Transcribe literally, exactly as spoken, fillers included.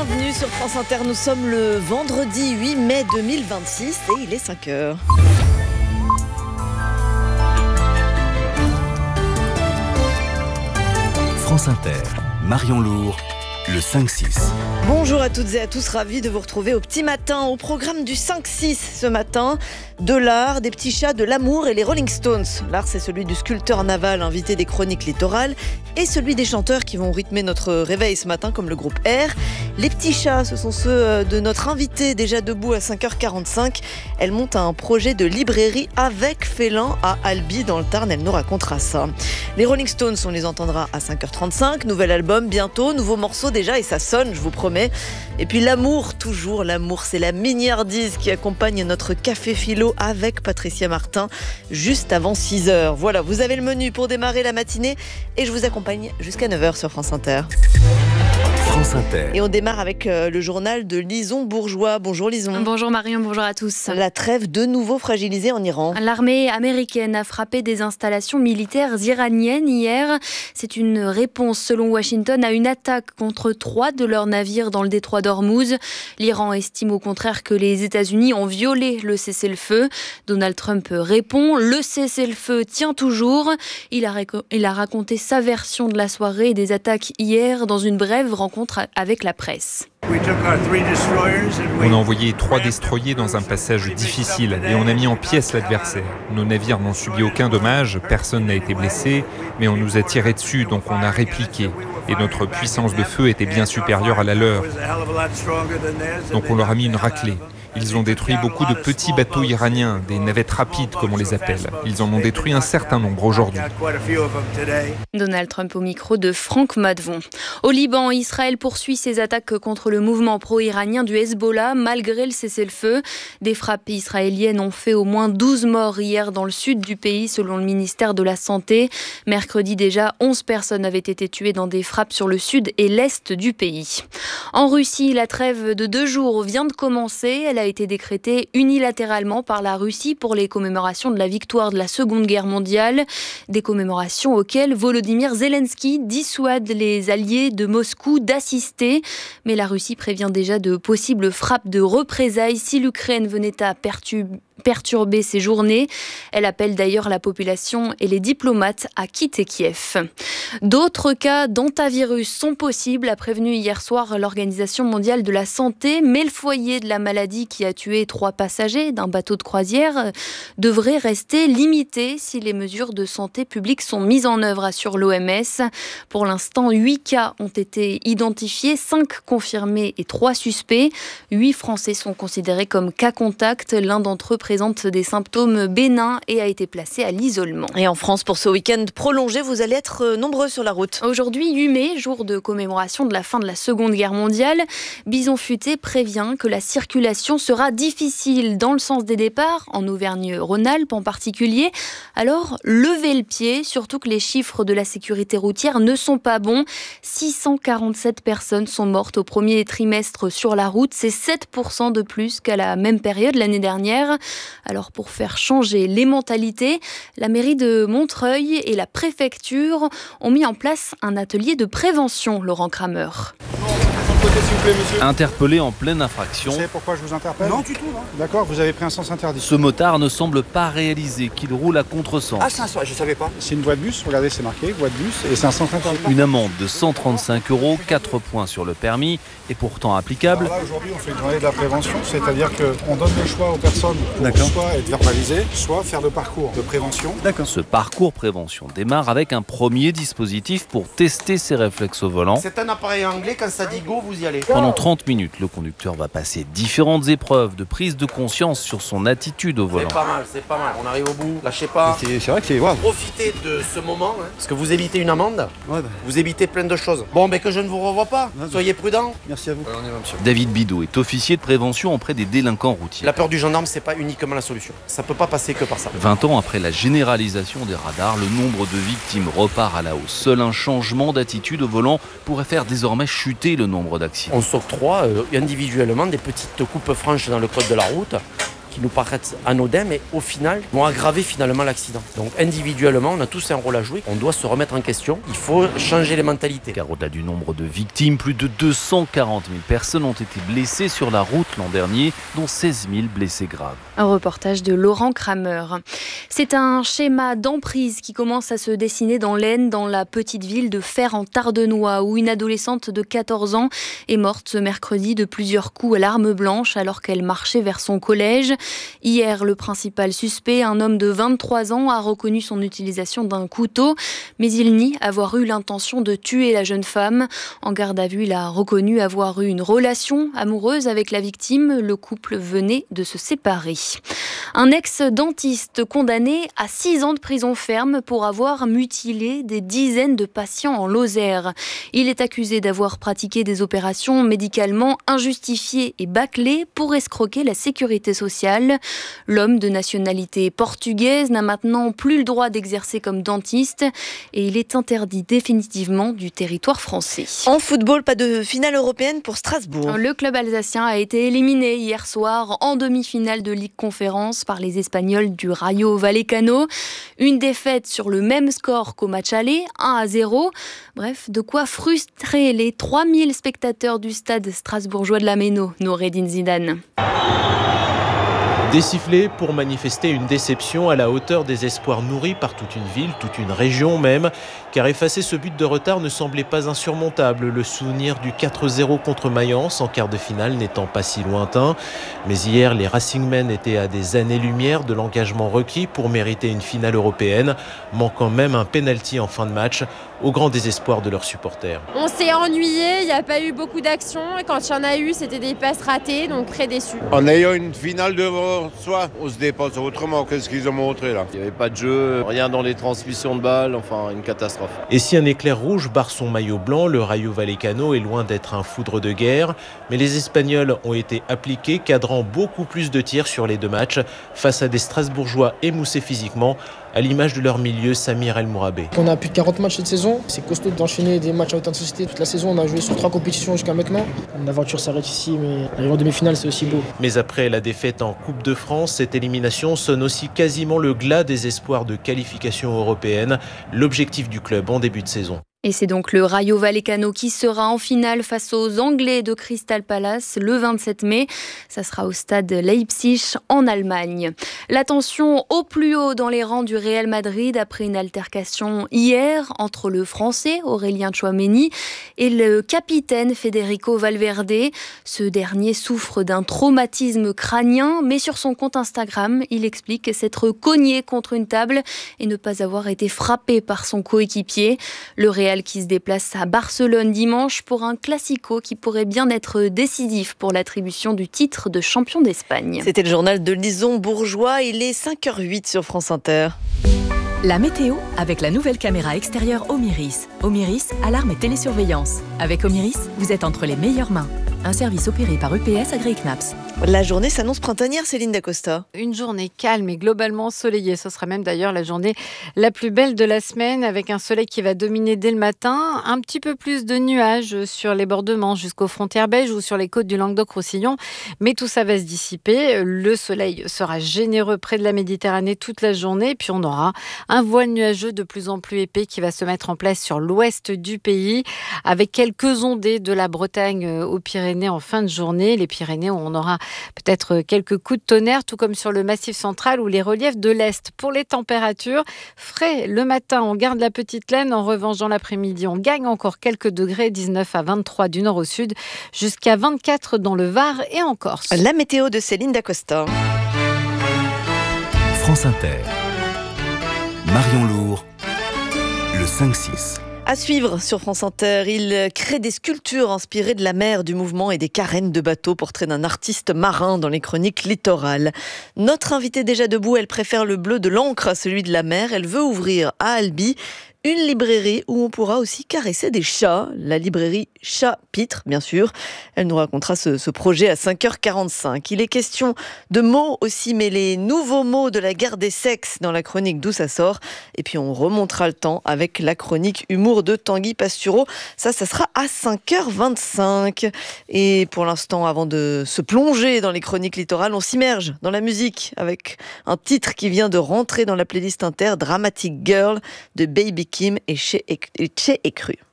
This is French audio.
bienvenue sur France Inter. Nous sommes le vendredi huit mai deux mille vingt-six et il est cinq heures. France Inter, Marion Lourd, le cinq six. Bonjour à toutes et à tous, ravis de vous retrouver au petit matin. Au programme du cinq six ce matin, de l'art, des petits chats, de l'amour et les Rolling Stones. L'art, c'est celui du sculpteur naval invité des chroniques littorales et celui des chanteurs qui vont rythmer notre réveil ce matin comme le groupe R. Les petits chats, ce sont ceux de notre invitée déjà debout à cinq heures quarante-cinq. Elle monte un projet de librairie avec félin à Albi dans le Tarn. Elle nous racontera ça. Les Rolling Stones, on les entendra à cinq heures trente-cinq. Nouvel album bientôt, nouveau morceau déjà et ça sonne, je vous promets. Et puis l'amour, toujours l'amour, c'est la mignardise qui accompagne notre café philo avec Patricia Martin juste avant six heures. Voilà, vous avez le menu pour démarrer la matinée et je vous accompagne jusqu'à neuf heures sur France Inter. France Inter. Et on démarre avec euh, le journal de Lison Bourgeois. Bonjour Lison. Bonjour Marion, bonjour à tous. La trêve de nouveau fragilisée en Iran. L'armée américaine a frappé des installations militaires iraniennes hier. C'est une réponse selon Washington à une attaque contre trois de leurs navires dans le détroit d'Ormuz. L'Iran estime au contraire que les États-Unis ont violé le cessez-le-feu. Donald Trump répond, le cessez-le-feu tient toujours. Il a, réco- il a raconté sa version de la soirée et des attaques hier dans une brève rencontre avec la presse. On a envoyé trois destroyers dans un passage difficile et on a mis en pièces l'adversaire. Nos navires n'ont subi aucun dommage, personne n'a été blessé, mais on nous a tiré dessus, donc on a répliqué. Et notre puissance de feu était bien supérieure à la leur. Donc on leur a mis une raclée. Ils ont détruit beaucoup de petits bateaux iraniens, des navettes rapides comme on les appelle. Ils en ont détruit un certain nombre aujourd'hui. Donald Trump au micro de Franck Madvon. Au Liban, Israël poursuit ses attaques contre le mouvement pro-iranien du Hezbollah malgré le cessez-le-feu. Des frappes israéliennes ont fait au moins douze morts hier dans le sud du pays selon le ministère de la Santé. Mercredi déjà, onze personnes avaient été tuées dans des frappes sur le sud et l'est du pays. En Russie, la trêve de deux jours vient de commencer. Elle a été décrétée unilatéralement par la Russie pour les commémorations de la victoire de la Seconde Guerre mondiale. Des commémorations auxquelles Volodymyr Zelensky dissuade les alliés de Moscou d'assister. Mais la Russie prévient déjà de possibles frappes de représailles si l'Ukraine venait à perturber perturber ces journées. Elle appelle d'ailleurs la population et les diplomates à quitter Kiev. D'autres cas d'hantavirus sont possibles, a prévenu hier soir l'Organisation mondiale de la santé, mais le foyer de la maladie qui a tué trois passagers d'un bateau de croisière devrait rester limité si les mesures de santé publique sont mises en œuvre, assure l'O M S. Pour l'instant, huit cas ont été identifiés, cinq confirmés et trois suspects. Huit Français sont considérés comme cas contact. L'un d'entre eux présente des symptômes bénins et a été placé à l'isolement. Et en France, pour ce week-end prolongé, vous allez être nombreux sur la route. Aujourd'hui, huit mai, jour de commémoration de la fin de la Seconde Guerre mondiale, Bison Futé prévient que la circulation sera difficile dans le sens des départs, en Auvergne-Rhône-Alpes en particulier. Alors, levez le pied, surtout que les chiffres de la sécurité routière ne sont pas bons. six cent quarante-sept personnes sont mortes au premier trimestre sur la route. C'est sept pour cent de plus qu'à la même période l'année dernière. Alors pour faire changer les mentalités, la mairie de Montreuil et la préfecture ont mis en place un atelier de prévention, Laurent Kramer. Interpellé en pleine infraction. Vous savez pourquoi je vous interpelle ? Non, du tout. Non. D'accord, vous avez pris un sens interdit. Ce motard ne semble pas réaliser qu'il roule à contresens. Ah, c'est un sens, je savais pas. C'est une voie de bus, regardez, c'est marqué, voie de bus, et c'est un sens interdit. Une amende de cent trente-cinq euros, quatre points sur le permis, est pourtant applicable. Alors là, aujourd'hui, on fait une journée de la prévention, c'est-à-dire qu'on donne le choix aux personnes pour D'accord. soit être verbalisées, soit faire le parcours de prévention. D'accord. Ce parcours prévention démarre avec un premier dispositif pour tester ses réflexes au volant. C'est un appareil anglais, quand ça dit go, vous y allez. Pendant trente minutes, le conducteur va passer différentes épreuves de prise de conscience sur son attitude au volant. C'est pas mal, c'est pas mal. On arrive au bout, lâchez pas. C'est, c'est vrai que c'est... Wow. Profitez de ce moment, hein, parce que vous évitez une amende, Ouais, bah, vous évitez plein de choses. Bon, ben que je ne vous revois pas. Ouais, bah. Soyez prudents. merci à vous. Ouais, on y va, monsieur. David Bidot est officier de prévention auprès des délinquants routiers. La peur du gendarme, c'est pas uniquement la solution. Ça peut pas passer que par ça. vingt ans après la généralisation des radars, le nombre de victimes repart à la hausse. Seul un changement d'attitude au volant pourrait faire désormais chuter le nombre d'accidents. On s'octroie euh, individuellement des petites coupes franches dans le code de la route qui qui nous paraissent anodins, mais au final, vont aggraver finalement l'accident. Donc individuellement, on a tous un rôle à jouer. On doit se remettre en question. Il faut changer les mentalités. Car au-delà du nombre de victimes, plus de deux cent quarante mille personnes ont été blessées sur la route l'an dernier, dont seize mille blessés graves. Un reportage de Laurent Kramer. C'est un schéma d'emprise qui commence à se dessiner dans l'Aisne, dans la petite ville de Fère-en-Tardenois, où une adolescente de quatorze ans est morte ce mercredi de plusieurs coups à l'arme blanche alors qu'elle marchait vers son collège. Hier, le principal suspect, un homme de vingt-trois ans, a reconnu son utilisation d'un couteau, mais il nie avoir eu l'intention de tuer la jeune femme. En garde à vue, il a reconnu avoir eu une relation amoureuse avec la victime. Le couple venait de se séparer. Un ex-dentiste condamné à six ans de prison ferme pour avoir mutilé des dizaines de patients en Lozère. Il est accusé d'avoir pratiqué des opérations médicalement injustifiées et bâclées pour escroquer la sécurité sociale. L'homme de nationalité portugaise n'a maintenant plus le droit d'exercer comme dentiste et il est interdit définitivement du territoire français. En football, pas de finale européenne pour Strasbourg. Le club alsacien a été éliminé hier soir en demi-finale de Ligue Conférence par les Espagnols du Rayo Vallecano. Une défaite sur le même score qu'au match aller, un à zéro. Bref, de quoi frustrer les trois mille spectateurs du stade strasbourgeois de la Méno, Noureddine Zidane. Des sifflets pour manifester une déception à la hauteur des espoirs nourris par toute une ville, toute une région même, car effacer ce but de retard ne semblait pas insurmontable, le souvenir du quatre zéro contre Mayence en quart de finale n'étant pas si lointain. Mais hier, les Racingmen étaient à des années-lumière de l'engagement requis pour mériter une finale européenne, manquant même un pénalty en fin de match, au grand désespoir de leurs supporters. On s'est ennuyé, il n'y a pas eu beaucoup d'actions, et quand il y en a eu, c'était des passes ratées, donc très déçus. En ayant une finale devant soi, on se dépasse autrement. Qu'est-ce qu'ils ont montré là? Il n'y avait pas de jeu, rien dans les transmissions de balles, enfin une catastrophe. Et si un éclair rouge barre son maillot blanc, le Rayo Vallecano est loin d'être un foudre de guerre, mais les Espagnols ont été appliqués, cadrant beaucoup plus de tirs sur les deux matchs, face à des Strasbourgeois émoussés physiquement, à l'image de leur milieu Samir El Mourabé. On a plus de quarante matchs cette saison, c'est costaud d'enchaîner des matchs à haute intensité toute la saison. On a joué sur trois compétitions jusqu'à maintenant. L'aventure s'arrête ici, mais arriver en demi-finale, c'est aussi beau. Mais après la défaite en Coupe de France, cette élimination sonne aussi quasiment le glas des espoirs de qualification européenne, l'objectif du club en début de saison. Et c'est donc le Rayo Vallecano qui sera en finale face aux Anglais de Crystal Palace le vingt-sept mai. Ça sera au stade Leipzig en Allemagne. La tension au plus haut dans les rangs du Real Madrid après une altercation hier entre le Français Aurélien Tchouaméni et le capitaine Federico Valverde. Ce dernier souffre d'un traumatisme crânien, mais sur son compte Instagram, il explique s'être cogné contre une table et ne pas avoir été frappé par son coéquipier. Le Real qui se déplace à Barcelone dimanche pour un classico qui pourrait bien être décisif pour l'attribution du titre de champion d'Espagne. C'était le journal de Lison Bourgeois, il est cinq heures huit sur France Inter. La météo avec la nouvelle caméra extérieure Omiris. Omiris, alarme et télésurveillance. Avec Omiris, vous êtes entre les meilleures mains. Un service opéré par U P S Agri-Knaps. La journée s'annonce printanière, Céline Dacosta. Une journée calme et globalement ensoleillée. Ce sera même d'ailleurs la journée la plus belle de la semaine, avec un soleil qui va dominer dès le matin. Un petit peu plus de nuages sur les bords de Manche jusqu'aux frontières belges ou sur les côtes du Languedoc-Roussillon. Mais tout ça va se dissiper. Le soleil sera généreux près de la Méditerranée toute la journée. Puis on aura un voile nuageux de plus en plus épais qui va se mettre en place sur l'ouest du pays, avec quelques ondées de la Bretagne aux Pyrénées en fin de journée. Les Pyrénées où on aura peut-être quelques coups de tonnerre, tout comme sur le Massif central ou les reliefs de l'Est. Pour les températures, frais le matin, on garde la petite laine. En revanche, dans l'après-midi, on gagne encore quelques degrés, dix-neuf à vingt-trois du nord au sud, jusqu'à vingt-quatre dans le Var et en Corse. La météo de Céline Dacosta. France Inter. Marion Lourd, le cinq six. À suivre sur France Inter, il crée des sculptures inspirées de la mer, du mouvement et des carènes de bateaux, portrait d'un artiste marin dans les chroniques littorales. Notre invitée déjà debout, elle préfère le bleu de l'encre à celui de la mer. Elle veut ouvrir à Albi une librairie où on pourra aussi caresser des chats, la librairie Chat-Pitre, bien sûr. Elle nous racontera ce, ce projet à cinq heures quarante-cinq. Il est question de mots aussi, mais les nouveaux mots de la guerre des sexes dans la chronique D'où ça sort. Et puis on remontera le temps avec la chronique humour de Tanguy Pastureau. Ça, ça sera à cinq heures vingt-cinq. Et pour l'instant, avant de se plonger dans les chroniques littorales, on s'immerge dans la musique avec un titre qui vient de rentrer dans la playlist inter, Dramatic Girl de Baby Kim et Che et Cru.